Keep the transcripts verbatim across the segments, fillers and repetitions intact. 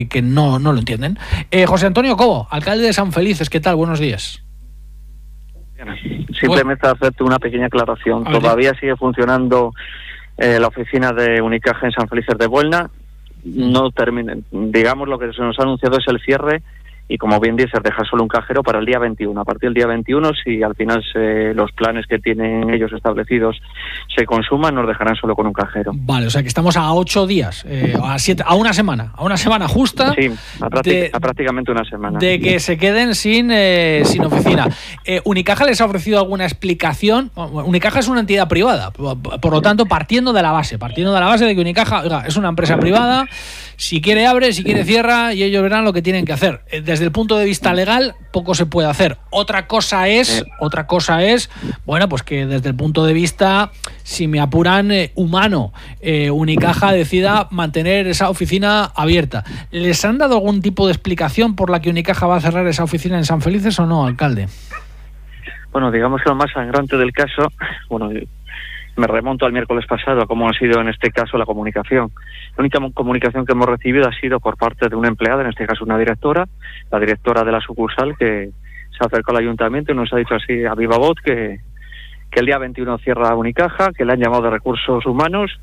que no, no lo entienden. Eh, José Antonio Cobo, alcalde de San Felices, ¿qué tal? Buenos días. Simplemente bueno, hacerte una pequeña aclaración. Todavía sigue funcionando eh, la oficina de Unicaja en San Felices de Buelna. No terminen. Digamos, lo que se nos ha anunciado es el cierre y, como bien dices, dejar solo un cajero para el día veintiuno. A partir del día veintiuno, si al final se, los planes que tienen ellos establecidos se consuman, nos dejarán solo con un cajero. Vale, o sea que estamos a ocho días, eh, a siete, a una semana, a una semana justa. Sí, a, práctic- de, a prácticamente una semana. De que se queden sin, eh, sin oficina. Eh, ¿Unicaja les ha ofrecido alguna explicación? Unicaja es una entidad privada, por lo tanto, partiendo de la base, partiendo de la base de que Unicaja, oiga, es una empresa privada, si quiere abre, si quiere cierra y ellos verán lo que tienen que hacer. Desde el punto de vista legal, poco se puede hacer. Otra cosa es, eh. otra cosa es, bueno, pues que desde el punto de vista, si me apuran, eh, humano, eh, Unicaja decida mantener esa oficina abierta. ¿Les han dado algún tipo de explicación por la que Unicaja va a cerrar esa oficina en San Felices o no, alcalde? Bueno, digamos que lo más sangrante del caso, bueno, me remonto al miércoles pasado a cómo ha sido en este caso la comunicación. La única comunicación que hemos recibido ha sido por parte de una empleada, en este caso una directora, la directora de la sucursal, que se acercó al ayuntamiento y nos ha dicho así a viva voz que, que el día veintiuno cierra Unicaja, que le han llamado de recursos humanos,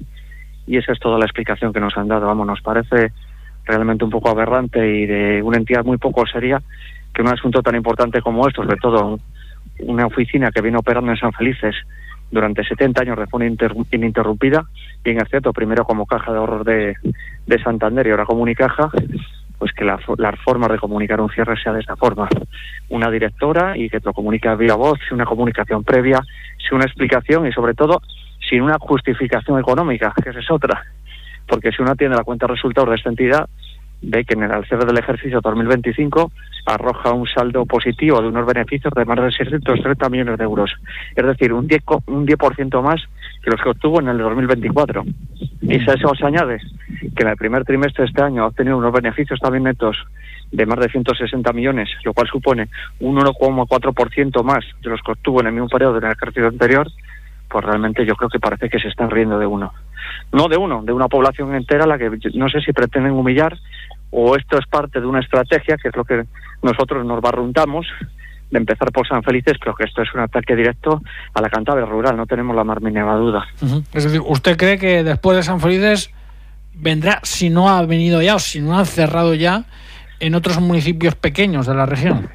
y esa es toda la explicación que nos han dado. Vamos, nos parece realmente un poco aberrante y de una entidad muy poco seria que un asunto tan importante como esto, sobre todo una oficina que viene operando en San Felices durante setenta años de forma ininterrumpida, bien es cierto, primero como Caja de Ahorros de, de Santander y ahora como Unicaja, pues que la, la forma de comunicar un cierre sea de esa forma. Una directora y que te lo comunique a viva voz, una comunicación previa, sin una explicación y sobre todo sin una justificación económica, que esa es otra. Porque si uno atiende la cuenta de resultados de esta entidad, ve que en el cierre del ejercicio dos mil veinticinco arroja un saldo positivo de unos beneficios de más de seiscientos treinta millones de euros. Es decir, un diez, un diez por ciento más que los que obtuvo en el dos mil veinticuatro. Y si a eso se añade que en el primer trimestre de este año ha obtenido unos beneficios también netos de más de ciento sesenta millones, lo cual supone un uno coma cuatro por ciento más de los que obtuvo en el mismo periodo del ejercicio anterior, pues realmente yo creo que parece que se están riendo de uno. No de uno, de una población entera a la que no sé si pretenden humillar o esto es parte de una estrategia, que es lo que nosotros nos barruntamos, de empezar por San Felices, pero que esto es un ataque directo a la Cantabria rural, no tenemos la más mínima duda. Uh-huh. Es decir, ¿usted cree que después de San Felices vendrá, si no ha venido ya o si no ha cerrado ya, en otros municipios pequeños de la región?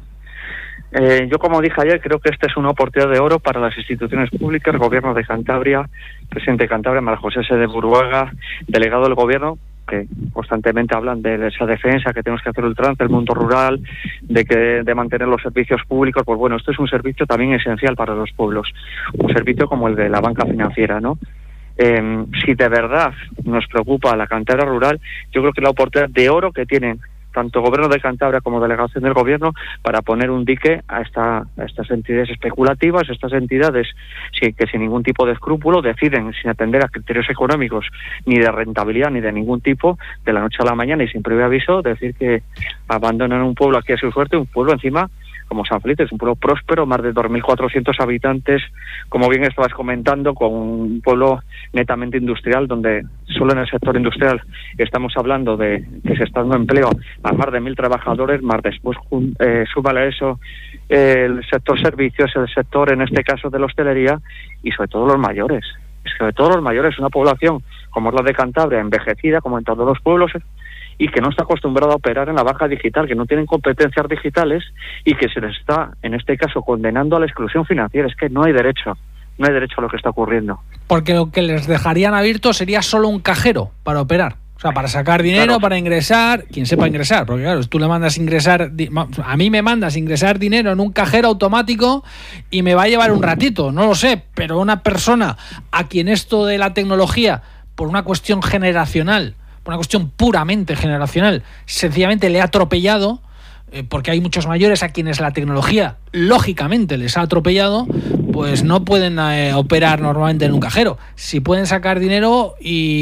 Eh, yo, como dije ayer, creo que esta es una oportunidad de oro para las instituciones públicas, el Gobierno de Cantabria, presidente de Cantabria, María José S. de Buruaga, delegado del Gobierno, que constantemente hablan de esa defensa, que tenemos que hacer el trance del mundo rural, de que de mantener los servicios públicos. Pues bueno, esto es un servicio también esencial para los pueblos, un servicio como el de la banca financiera, ¿no? Eh, si de verdad nos preocupa la Cantabria rural, yo creo que la oportunidad de oro que tienen tanto Gobierno de Cantabria como delegación del Gobierno para poner un dique a, esta, a estas entidades especulativas, estas entidades sí, que sin ningún tipo de escrúpulo deciden, sin atender a criterios económicos ni de rentabilidad ni de ningún tipo, de la noche a la mañana y sin previo aviso, decir que abandonan un pueblo aquí a su suerte, un pueblo encima como San Felices, un pueblo próspero, más de dos mil cuatrocientos habitantes, como bien estabas comentando, con un pueblo netamente industrial, donde solo en el sector industrial estamos hablando de que se está dando empleo a más de mil trabajadores, más después eh, súmale a eso eh, el sector servicios, el sector en este caso de la hostelería y sobre todo los mayores. Es que sobre todo los mayores, una población como es la de Cantabria, envejecida, como en todos los pueblos, y que no está acostumbrado a operar en la banca digital, que no tienen competencias digitales y que se les está, en este caso, condenando a la exclusión financiera. Es que no hay derecho, no hay derecho a lo que está ocurriendo. Porque lo que les dejarían abierto sería solo un cajero para operar. O sea, para sacar dinero, claro, para ingresar, quien sepa ingresar, porque claro, tú le mandas ingresar, a mí me mandas ingresar dinero en un cajero automático y me va a llevar un ratito, no lo sé, pero una persona a quien esto de la tecnología, por una cuestión generacional, por una cuestión puramente generacional, sencillamente le ha atropellado, eh, porque hay muchos mayores a quienes la tecnología lógicamente les ha atropellado, pues no pueden eh, operar normalmente en un cajero. Si pueden sacar dinero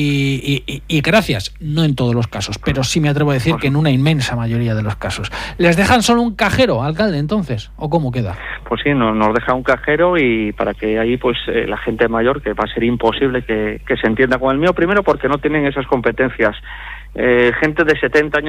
y, y, y gracias, no en todos los casos, pero sí me atrevo a decir que en una inmensa mayoría de los casos. ¿Les dejan solo un cajero, alcalde, entonces? ¿O cómo queda? Pues sí, nos, nos deja un cajero y para que ahí pues eh, la gente mayor, que va a ser imposible que, que se entienda con el mío, primero porque no tienen esas competencias. Eh, gente de setenta años